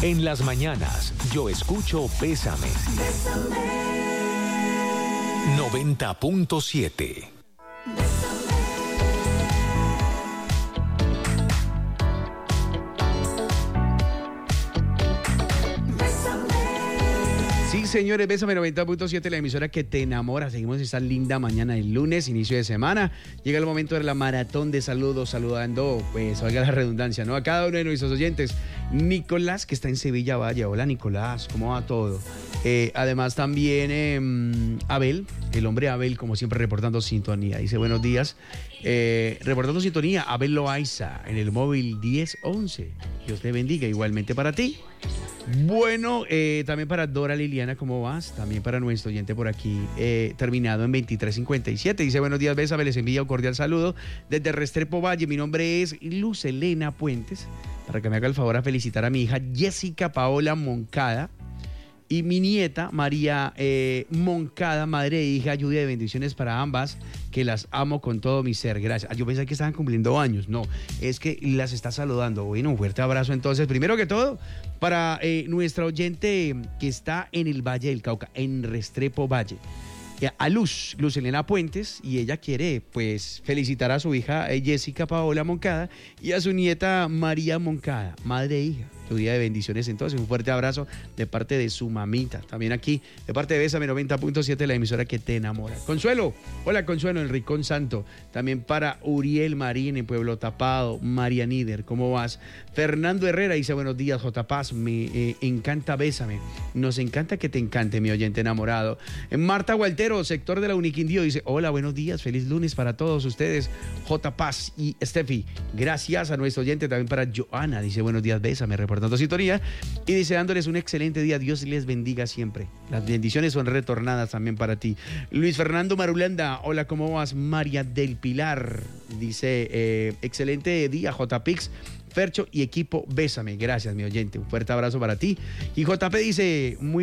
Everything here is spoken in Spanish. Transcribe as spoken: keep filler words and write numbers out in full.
En las mañanas, yo escucho Bésame. noventa punto siete. Sí, señores, Bésame noventa punto siete, la emisora que te enamora. Seguimos esta linda mañana del lunes, inicio de semana. Llega el momento de la maratón de saludos, saludando, pues, valga la redundancia, ¿no? A cada uno de nuestros oyentes. Nicolás, que está en Sevilla Valle. Hola, Nicolás, ¿cómo va todo? Eh, además, también eh, Abel, el hombre Abel, como siempre, reportando sintonía. Dice, buenos días. Eh, reportando sintonía, Abel Loaiza, en el móvil diez once. Dios te bendiga, igualmente para ti. Bueno, eh, también para Dora Liliana, ¿cómo vas? También para nuestro oyente por aquí, eh, terminado en veintitrés cincuenta y siete. Dice, buenos días, Bésame, les envía un cordial saludo desde Restrepo Valle. Mi nombre es Luz Elena Puentes, para que me haga el favor a felicitar a mi hija Jessica Paola Moncada y mi nieta María eh, Moncada, madre e hija. Lluvia de bendiciones para ambas, que las amo con todo mi ser. Gracias. Ah, yo pensé que estaban cumpliendo años. No, es que las está saludando. Bueno, un fuerte abrazo entonces. Primero que todo, para eh, nuestra oyente que está en el Valle del Cauca, en Restrepo Valle, a Luz, Luz Elena Puentes, y ella quiere, pues, felicitar a su hija eh, Jessica Paola Moncada y a su nieta María Moncada, madre e hija. Tu día de bendiciones entonces, un fuerte abrazo de parte de su mamita, también aquí, de parte de Bésame noventa punto siete, la emisora que te enamora. Consuelo, hola Consuelo, en Ricón Santo, también para Uriel Marín en Pueblo Tapado, María Níder, ¿cómo vas? Fernando Herrera dice, buenos días, J. Paz, me eh, encanta Bésame, nos encanta que te encante, mi oyente enamorado. Marta Gualtero, sector de la Uniquindío, dice, hola, buenos días, feliz lunes para todos ustedes, J. Paz y Steffi, gracias a nuestro oyente, también para Joana, dice, buenos días, Bésame, reportando sintonía y deseándoles un excelente día. Dios les bendiga siempre. Las bendiciones son retornadas también para ti. Luis Fernando Marulanda, hola, ¿cómo vas? María del Pilar dice, eh, excelente día, J. Pix, Fercho y equipo Bésame. Gracias, mi oyente. Un fuerte abrazo para ti. Y J P dice, muy